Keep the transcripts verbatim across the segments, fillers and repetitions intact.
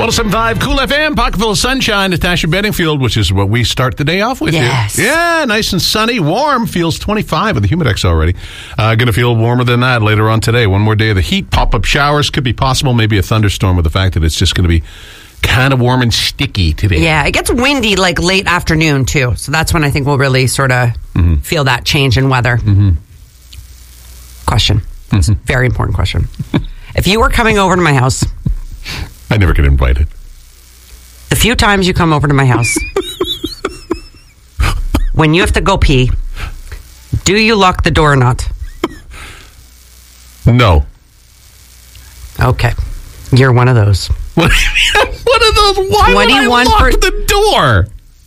one oh seven point five Cool F M, pocket full of sunshine, Natasha Bedingfield, which is what we start the day off with. Yes. Here. Yeah, nice and sunny, warm, feels twenty-five with the Humidex already. Uh, going to feel warmer than that later on today. One more day of the heat, pop-up showers could be possible, maybe a thunderstorm with the fact that it's just going to be kind of warm and sticky today. Yeah, it gets windy like late afternoon too. So that's when I think we'll really sort of mm-hmm. feel that change in weather. Mm-hmm. Question. It's a very important question. If you were coming over to my house... I never get invited. The few times you come over to my house, when you have to go pee, do you lock the door or not? No. Okay. You're one of those. What are those? Why would I lock per- the door?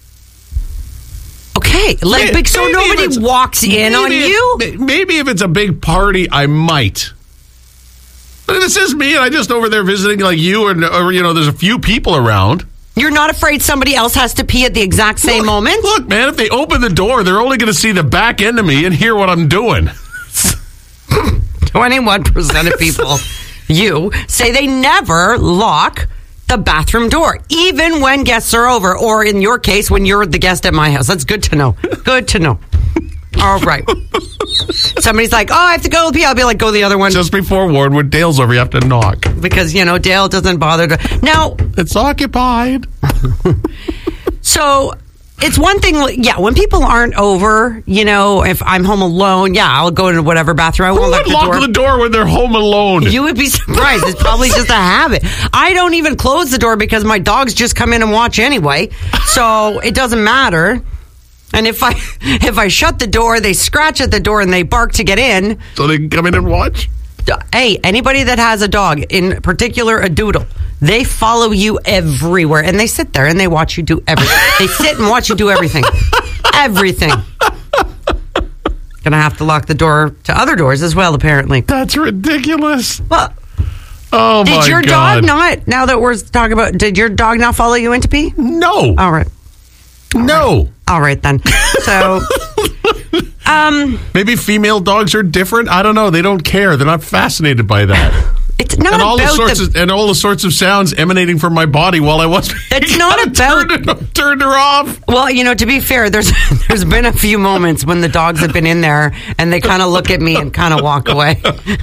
Okay, like maybe, so nobody walks in on you? Maybe if it's a big party, I might. But if it's just me and I just over there visiting like you or, or you know, there's a few people around. You're not afraid somebody else has to pee at the exact same look, moment? Look, man, if they open the door, they're only going to see the back end of me and hear what I'm doing. twenty-one percent of people, you, say they never lock the bathroom door, even when guests are over, or in your case, when you're the guest at my house. That's good to know. Good to know. All right. Somebody's like, oh, I have to go to pee. I'll be like, go the other one. Just before warned, when Dale's over, you have to knock. Because, you know, Dale doesn't bother to... Now... It's occupied. So... It's one thing, yeah, when people aren't over, you know, if I'm home alone, yeah, I'll go into whatever bathroom. I won't lock the door. Who would lock the door when they're home alone? You would be surprised. It's probably just a habit. I don't even close the door because my dogs just come in and watch anyway, so it doesn't matter. And if I if I shut the door, they scratch at the door and they bark to get in. So they can come in and watch? Hey, anybody that has a dog, in particular a doodle, they follow you everywhere. And they sit there and they watch you do everything. They sit and watch you do everything. Everything. Gonna have to lock the door to other doors as well, apparently. That's ridiculous. Well, oh, my God. Did your dog not, now that we're talking about, did your dog not follow you into pee? No. All right. All no. Right. All right, then. So... Um, Maybe female dogs are different. I don't know. They don't care. They're not fascinated by that. It's not and all about the sorts the, of, and all the sorts of sounds emanating from my body while I was. It's not about turned, it, turned her off. Well, you know, to be fair, there's there's been a few moments when the dogs have been in there and they kind of look at me and kind of walk away.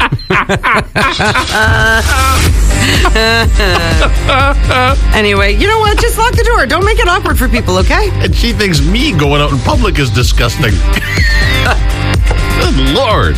Anyway, you know what? Just lock the door. Don't make it awkward for people, okay? And she thinks me going out in public is disgusting. Good Lord.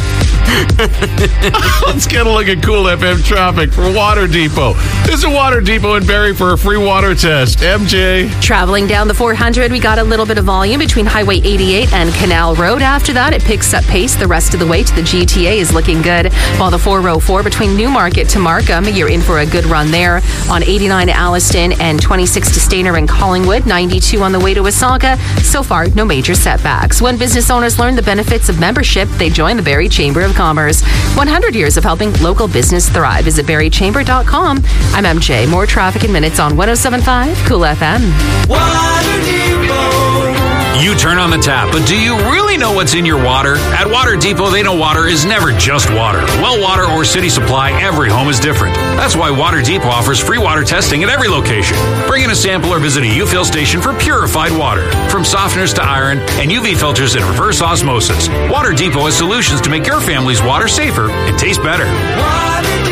Let's get a look at Cool F M traffic for Water Depot. There's a Water Depot in Barrie for a free water test. M J. Traveling down the four hundred, we got a little bit of volume between Highway eighty-eight and Canal Road. After that, it picks up pace the rest of the way to the G T A is looking good. While the four oh four between Newmarket to Markham, you're in for a good run there. On eighty-nine to Alliston and twenty-six to Stayner and Collingwood, ninety-two on the way to Wasaga. So far, no major setbacks. When business owners learn the benefits of membership, they join the Barrie Chamber of Commerce. one hundred years of helping local business thrive. Visit barrie chamber dot com. I'm M J. More traffic in minutes on one oh seven point five Cool F M. Water Depot. You turn on the tap, but do you really know what's in your water? At Water Depot, they know water is never just water. Well water or city supply, every home is different. That's why Water Depot offers free water testing at every location. Bring in a sample or visit a U-Fill station for purified water. From softeners to iron and U V filters and reverse osmosis, Water Depot has solutions to make your family's water safer and taste better. Water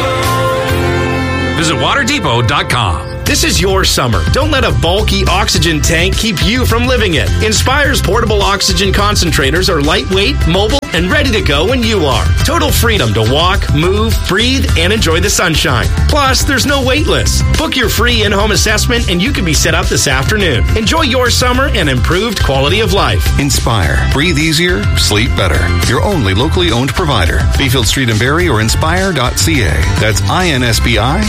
Depot. Visit water depot dot com. This is your summer. Don't let a bulky oxygen tank keep you from living it. Inspire's portable oxygen concentrators are lightweight, mobile, and ready to go when you are. Total freedom to walk, move, breathe, and enjoy the sunshine. Plus, there's no wait list. Book your free in-home assessment and you can be set up this afternoon. Enjoy your summer and improved quality of life. Inspire. Breathe easier, sleep better. Your only locally owned provider. Beefield Street in Barrie or inspire dot c a. That's I N S B I.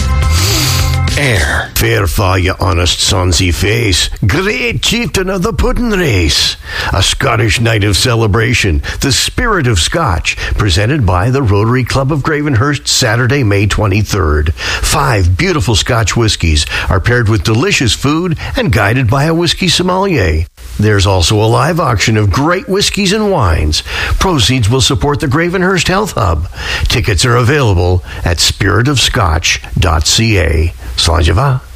Air. Fair fa, you honest sonsy face. Great chieftain of the puddin' race. A Scottish night of celebration. The Spirit of Scotch. Presented by the Rotary Club of Gravenhurst, Saturday, May twenty-third. Five beautiful Scotch whiskies are paired with delicious food and guided by a whiskey sommelier. There's also a live auction of great whiskeys and wines. Proceeds will support the Gravenhurst Health Hub. Tickets are available at spirit of scotch dot c a. Slàinte mhath.